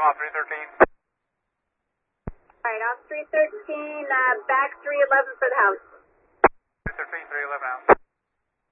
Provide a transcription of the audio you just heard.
off 313. Alright, off 313, back 311 for the house. 313, 311 out.